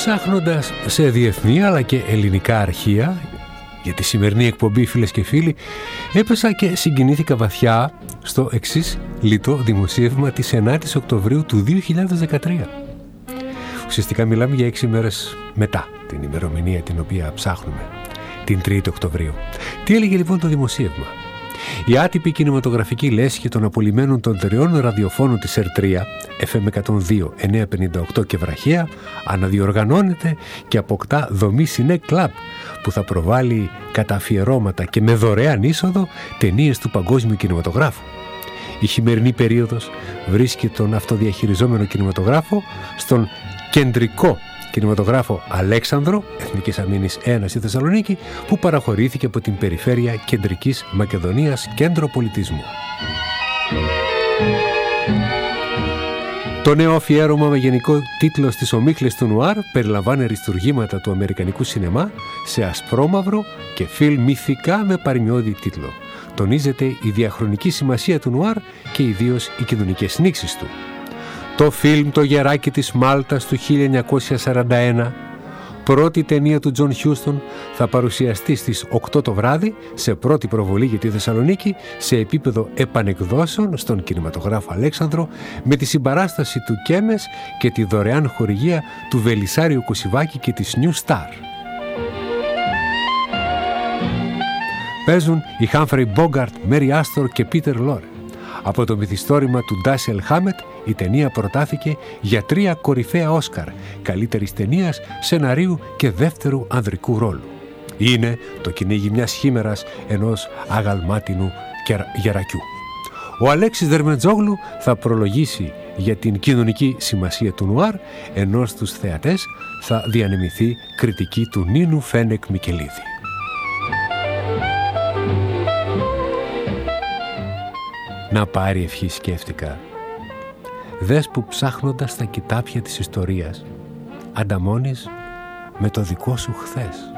Ψάχνοντας σε διεθνή αλλά και ελληνικά αρχεία για τη σημερινή εκπομπή, φίλες και φίλοι, έπεσα και συγκινήθηκα βαθιά στο εξής λιτό δημοσίευμα της 9ης Οκτωβρίου του 2013. Ουσιαστικά μιλάμε για 6 μέρες μετά την ημερομηνία την οποία ψάχνουμε, την 3η Οκτωβρίου. Τι έλεγε λοιπόν το δημοσίευμα? Η άτυπη κινηματογραφική λέσχη των απολυμένων των 3 ραδιοφώνων της ΕΡΤ3, FM 102, 958 και βραχαία, αναδιοργανώνεται και αποκτά δομή Cine Club, που θα προβάλλει κατά αφιερώματα και με δωρεάν είσοδο ταινίες του παγκόσμιου κινηματογράφου. Η χειμερινή περίοδος βρίσκει τον αυτοδιαχειριζόμενο κινηματογράφο στον κεντρικό κινηματογράφο Αλέξανδρο, Εθνικής Αμήνης 1 στη Θεσσαλονίκη, που παραχωρήθηκε από την περιφέρεια Κεντρικής Μακεδονίας Κέντρο Πολιτισμού. Το νέο αφιέρωμα με γενικό τίτλο «Στις ομίχλες του Νουάρ» περιλαμβάνει αριστουργήματα του αμερικανικού σινεμά σε ασπρόμαυρο και φιλμ ηθικά με παροιμιώδη τίτλο. Τονίζεται η διαχρονική σημασία του Νουάρ και ιδίως οι κοινωνικές νήξεις του. Το φιλμ «Το γεράκι της Μάλτας» του 1941, πρώτη ταινία του Τζον Χιούστον, θα παρουσιαστεί στις 8 το βράδυ σε πρώτη προβολή για τη Θεσσαλονίκη σε επίπεδο επανεκδόσεων στον κινηματογράφο Αλέξανδρο, με τη συμπαράσταση του Κέμες και τη δωρεάν χορηγία του Βελισσάριου Κωσιβάκη και της New Star. Παίζουν οι Humphrey Bogart, Mary Astor και Peter Lorre. Από το μυθιστόρημα του Ντάσιελ Χάμετ, η ταινία προτάθηκε για 3 κορυφαία Όσκαρ, καλύτερης ταινίας, σεναρίου και δεύτερου ανδρικού ρόλου. Είναι το κυνήγι μιας χήμερας ενός αγαλμάτινου γερακιού. Ο Αλέξης Δερμετζόγλου θα προλογίσει για την κοινωνική σημασία του Νουάρ, ενώ στους θεατές θα διανεμηθεί κριτική του Νίνου Φένεκ Μικελίδη. Να πάρει ευχή, σκέφτηκα. Δες που ψάχνοντας τα κοιτάπια της ιστορίας ανταμώνεις με το δικό σου χθες.